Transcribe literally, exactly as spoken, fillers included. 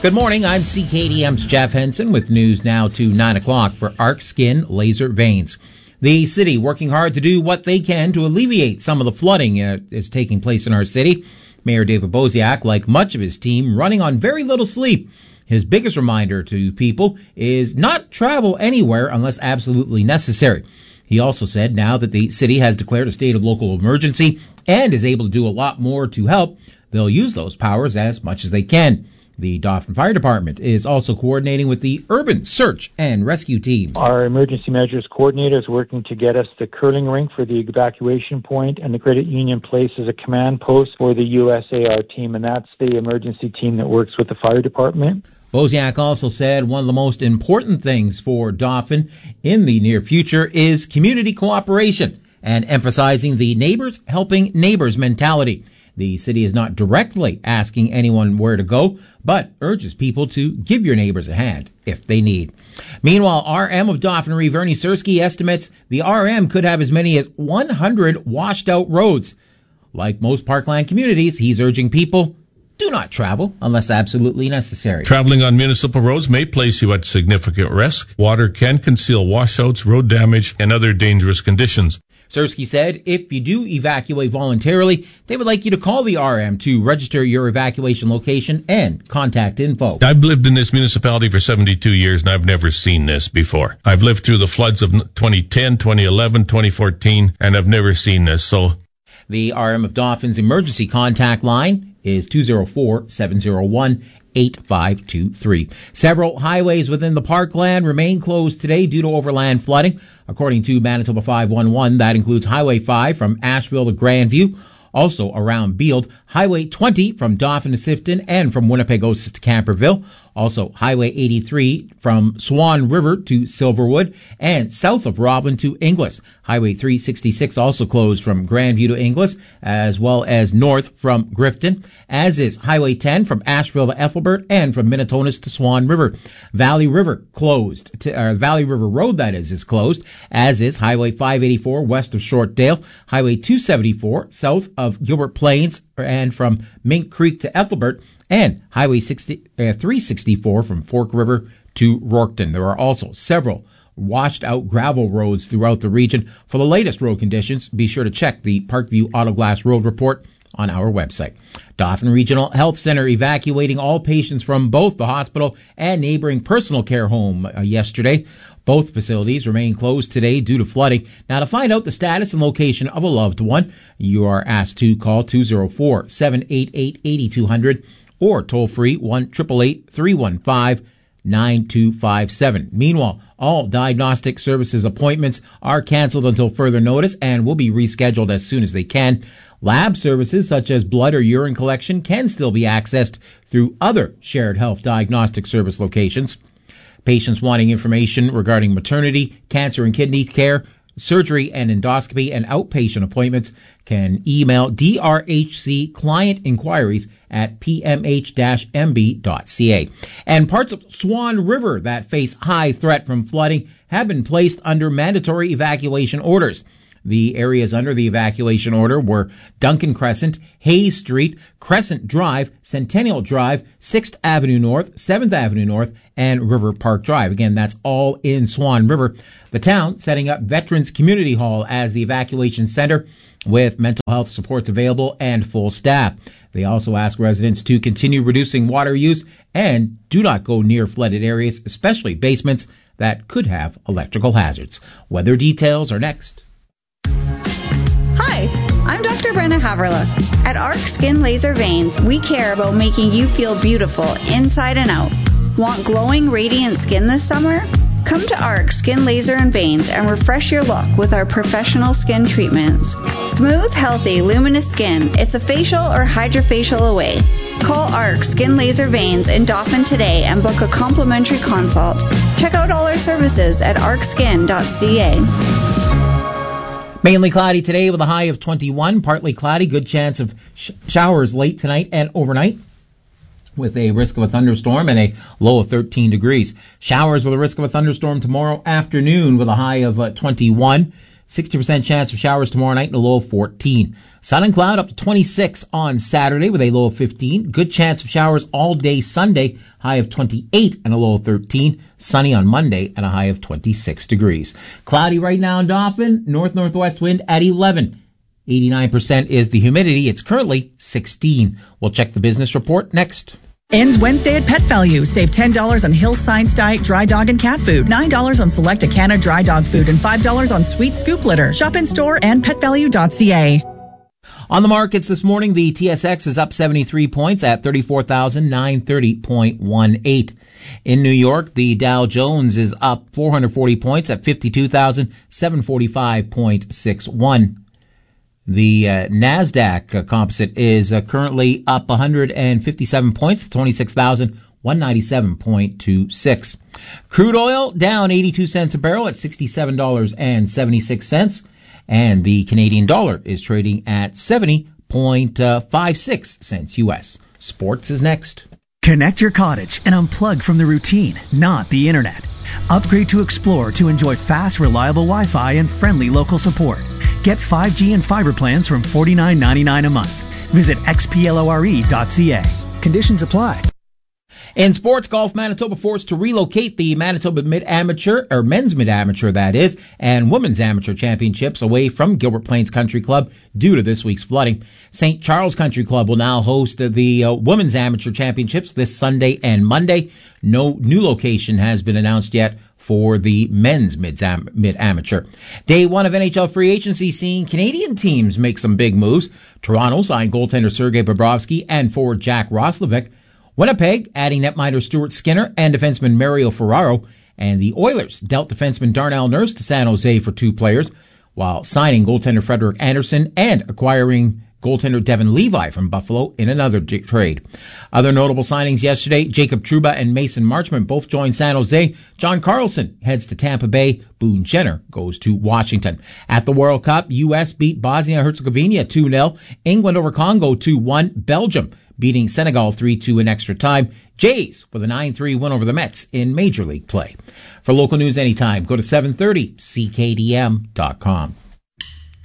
Good morning, I'm C K D M's Jeff Henson with news now to nine o'clock for Arc Skin Laser Veins. The city working hard to do what they can to alleviate some of the flooding uh, is taking place in our city. Mayor David Bosiak, like much of his team, running on very little sleep. His biggest reminder to people is not travel anywhere unless absolutely necessary. He also said now that the city has declared a state of local emergency and is able to do a lot more to help, they'll use those powers as much as they can. The Dauphin Fire Department is also coordinating with the Urban Search and Rescue Team. Our emergency measures coordinator is working to get us the curling rink for the evacuation point, and the Credit Union Place is a command post for the U S A R team, and that's the emergency team that works with the fire department. Bosiak also said one of the most important things for Dauphin in the near future is community cooperation and emphasizing the neighbors helping neighbors mentality. The city is not directly asking anyone where to go, but urges people to give your neighbors a hand if they need. Meanwhile, R M of Dauphin, Vernie Sersky, estimates the R M could have as many as one hundred washed out roads. Like most parkland communities, he's urging people, do not travel unless absolutely necessary. Traveling on municipal roads may place you at significant risk. Water can conceal washouts, road damage, and other dangerous conditions. Sersky said if you do evacuate voluntarily, they would like you to call the R M to register your evacuation location and contact info. I've lived in this municipality for seventy-two years, and I've never seen this before. I've lived through the floods of twenty ten, twenty eleven, twenty fourteen, and I've never seen this. So, the R M of Dauphin's emergency contact line is two oh four, seven oh one, eight five two three. Several highways within the parkland remain closed today due to overland flooding. According to Manitoba five one one, that includes Highway five from Asheville to Grandview, also around Beald, Highway twenty from Dauphin to Sifton and from Winnipegosis to Camperville, also Highway eighty-three from Swan River to Silverwood, and south of Roblin to Inglis. Highway three sixty-six also closed from Grandview to Inglis, as well as north from Grifton, as is Highway ten from Asheville to Ethelbert and from Minitonas to Swan River. Valley River closed, to, uh, Valley River Road, that is, is closed, as is Highway five eighty-four west of Shortdale, Highway two seventy-four south of Gilbert Plains and from Mink Creek to Ethelbert, and Highway sixty, uh, three sixty-four from Fork River to Rourketon. There are also several washed out gravel roads throughout the region. For the latest road conditions, be sure to check the Parkview Autoglass Road Report on our website. Dauphin Regional Health Center evacuating all patients from both the hospital and neighboring personal care home uh, yesterday. Both facilities remain closed today due to flooding. Now, to find out the status and location of a loved one, you are asked to call two oh four, seven eight eight, eight two zero zero or toll free one eight eight eight, three one five, nine two five seven. Meanwhile, all diagnostic services appointments are canceled until further notice and will be rescheduled as soon as they can. Lab services such as blood or urine collection can still be accessed through other shared health diagnostic service locations. Patients wanting information regarding maternity, cancer and kidney care, surgery and endoscopy, and outpatient appointments can email D R H C client inquiries at p m h dash m b dot c a. And parts of Swan River that face high threat from flooding have been placed under mandatory evacuation orders. The areas under the evacuation order were Duncan Crescent, Hayes Street, Crescent Drive, Centennial Drive, sixth Avenue North, seventh Avenue North, and River Park Drive. Again, that's all in Swan River. The town setting up Veterans Community Hall as the evacuation center with mental health supports available and full staff. They also ask residents to continue reducing water use and do not go near flooded areas, especially basements that could have electrical hazards. Weather details are next. Hi, I'm Doctor Brenna Haverlook. At Arc Skin Laser Veins, we care about making you feel beautiful inside and out. Want glowing, radiant skin this summer? Come to Arc Skin Laser and Veins and refresh your look with our professional skin treatments. Smooth, healthy, luminous skin. It's a facial or hydrofacial away. Call Arc Skin Laser Veins in Dauphin today and book a complimentary consult. Check out all our services at arc skin dot c a. Mainly cloudy today with a high of twenty-one, partly cloudy, good chance of sh- showers late tonight and overnight with a risk of a thunderstorm and a low of thirteen degrees. Showers with a risk of a thunderstorm tomorrow afternoon with a high of uh, twenty-one. sixty percent chance of showers tomorrow night and a low of fourteen. Sun and cloud up to twenty-six on Saturday with a low of fifteen. Good chance of showers all day Sunday, high of twenty-eight and a low of thirteen. Sunny on Monday and a high of twenty-six degrees. Cloudy right now in Dauphin, north-northwest wind at eleven. eighty-nine percent is the humidity. It's currently sixteen. We'll check the business report next. Ends Wednesday at Pet Value. Save ten dollars on Hill Science Diet dry dog and cat food, nine dollars on select Acana dry dog food, and five dollars on sweet scoop litter. Shop in store and pet value dot c a. On the markets this morning, the T S X is up seventy-three points at thirty-four thousand nine hundred thirty point one eight. In New York, the Dow Jones is up four hundred forty points at fifty-two thousand seven hundred forty-five point six one. The uh, NASDAQ uh, composite is uh, currently up one hundred fifty-seven points to twenty-six thousand one hundred ninety-seven point two six. Crude oil down eighty-two cents a barrel at sixty-seven dollars and seventy-six cents. And the Canadian dollar is trading at seventy point five six cents U S. Sports is next. Connect your cottage and unplug from the routine, not the internet. Upgrade to Explore to enjoy fast, reliable Wi-Fi and friendly local support. Get five G and fiber plans from forty-nine ninety-nine a month. Visit x p lore dot c a. Conditions apply. In sports, Golf Manitoba forced to relocate the Manitoba Mid-Amateur, or Men's Mid-Amateur that is, and Women's Amateur Championships away from Gilbert Plains Country Club due to this week's flooding. Saint Charles Country Club will now host the uh, Women's Amateur Championships this Sunday and Monday. No new location has been announced yet for the men's mid-amateur. Day one of N H L free agency seeing Canadian teams make some big moves. Toronto signed goaltender Sergei Bobrovsky and forward Jack Roslovic. Winnipeg adding netminder Stuart Skinner and defenseman Mario Ferraro. And the Oilers dealt defenseman Darnell Nurse to San Jose for two players, while signing goaltender Frederik Andersen and acquiring goaltender Devin Levi from Buffalo in another d- trade. Other notable signings yesterday, Jacob Trouba and Mason Marchment both joined San Jose. John Carlson heads to Tampa Bay. Boone Jenner goes to Washington. At the World Cup, U S beat Bosnia-Herzegovina two nil. England over Congo two one. Belgium beating Senegal three two in extra time. Jays with a nine three win over the Mets in Major League play. For local news anytime, go to seven thirty C K D M dot com.